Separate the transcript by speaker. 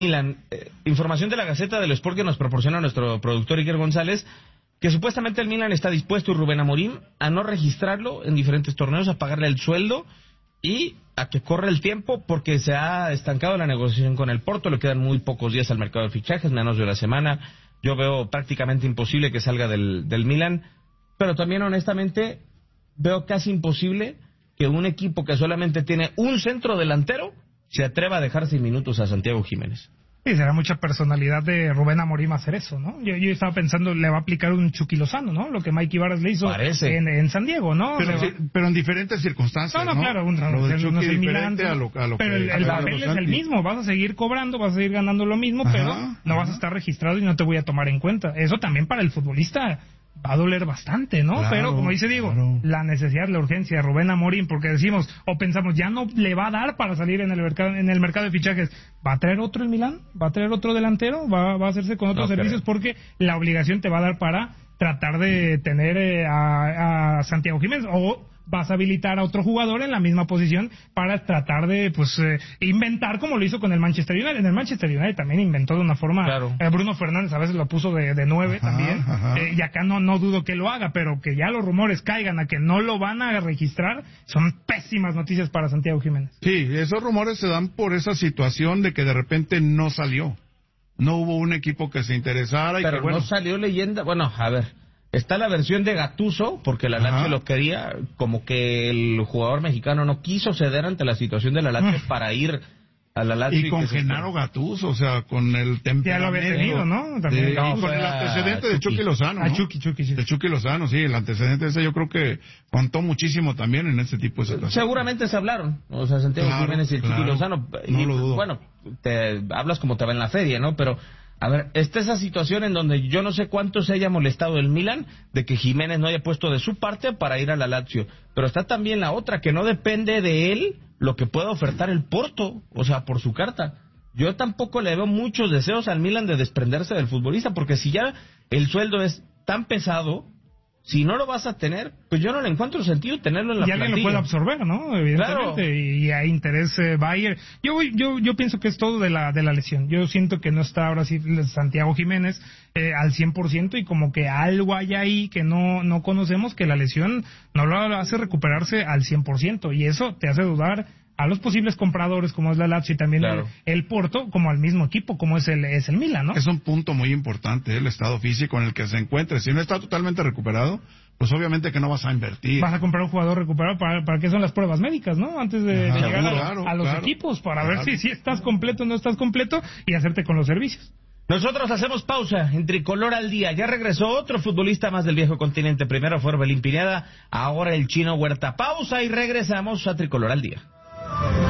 Speaker 1: Milan, información de la Gaceta del Sport que nos proporciona nuestro productor Iker González, que supuestamente el Milan está dispuesto, y Rubén Amorim, a no registrarlo en diferentes torneos, a pagarle el sueldo y a que corra el tiempo porque se ha estancado la negociación con el Porto. Le quedan muy pocos días al mercado de fichajes, menos de una semana. Yo veo prácticamente imposible que salga del Milan, pero también honestamente veo casi imposible que un equipo que solamente tiene un centro delantero se atreva a dejar 6 minutos a Santiago Jiménez.
Speaker 2: Sí, será mucha personalidad de Rubén Amorim hacer eso, ¿no? Yo estaba pensando, le va a aplicar un Chucky Lozano, ¿no? Lo que Mikey Varas le hizo en San Diego, ¿no?
Speaker 3: Pero en diferentes circunstancias, ¿no?
Speaker 2: Claro,
Speaker 3: lo de Chucky
Speaker 2: no
Speaker 3: es
Speaker 2: Milan,
Speaker 3: diferente a lo
Speaker 2: pero
Speaker 3: que...
Speaker 2: el papel es el mismo, vas a seguir cobrando, vas a seguir ganando lo mismo, pero no vas a estar registrado y no te voy a tomar en cuenta. Eso también para el futbolista va a doler bastante, ¿no?
Speaker 3: Claro,
Speaker 2: pero como dice Diego, la necesidad, la urgencia de Rubén Amorim, porque decimos o pensamos ya no le va a dar para salir en el mercado de fichajes. ¿Va a traer otro el Milán? ¿Va a traer otro delantero? ¿Va a hacerse con otros servicios? Porque la obligación te va a dar para tratar de tener a Santiago Jiménez, o vas a habilitar a otro jugador en la misma posición para tratar de inventar como lo hizo con el Manchester United. En el Manchester United también inventó de una forma, Bruno Fernández a veces lo puso de 9 también, y acá no dudo que lo haga, pero que ya los rumores caigan a que no lo van a registrar, son pésimas noticias para Santiago Jiménez.
Speaker 3: Sí, esos rumores se dan por esa situación de que de repente no salió, no hubo un equipo que se interesara.
Speaker 1: Pero no salió leyenda, a ver, está la versión de Gattuso, porque la Lazio lo quería, como que el jugador mexicano no quiso ceder ante la situación de la Lazio para ir a la Lazio.
Speaker 3: Y con Gennaro Gattuso, o sea, con el temperamento.
Speaker 2: Ya lo había tenido, ¿no? También.
Speaker 3: Con el antecedente de Chucky Lozano, ¿no?
Speaker 2: Chucky, sí.
Speaker 3: De Chucky Lozano, sí, el antecedente ese yo creo que contó muchísimo también en ese tipo de situaciones.
Speaker 1: Seguramente se hablaron, o sea, Santiago Jiménez y el Chucky Lozano.
Speaker 3: No lo dudo.
Speaker 1: Bueno, te hablas como te va en la feria, ¿no? Pero a ver, está esa situación en donde yo no sé cuánto se haya molestado el Milan de que Jiménez no haya puesto de su parte para ir a la Lazio. Pero está también la otra, que no depende de él lo que pueda ofertar el Porto, o sea, por su carta. Yo tampoco le veo muchos deseos al Milan de desprenderse del futbolista, porque si ya el sueldo es tan pesado, si no lo vas a tener, pues yo no le encuentro sentido tenerlo en la plantilla.
Speaker 2: Y alguien lo puede absorber, ¿no? Evidentemente, claro. Y hay interés Bayer. Yo pienso que es todo de la lesión. Yo siento que no está ahora sí Santiago Jiménez al 100%, y como que algo hay ahí que no conocemos, que la lesión no lo hace recuperarse al 100%, y eso te hace dudar a los posibles compradores como es la Lazio y también el Porto, como al mismo equipo como es el Milan, ¿no?
Speaker 3: Es un punto muy importante el estado físico en el que se encuentre. Si no está totalmente recuperado, pues obviamente que no vas a invertir.
Speaker 2: Vas a comprar un jugador recuperado, ¿para qué son las pruebas médicas, no? Antes de llegar a los equipos, para ver si estás completo o no estás completo, y hacerte con los servicios.
Speaker 1: Nosotros hacemos pausa en Tricolor al Día. Ya regresó otro futbolista más del viejo continente. Primero fue Orbelín Pineda, ahora el Chino Huerta. Pausa y regresamos a Tricolor al Día.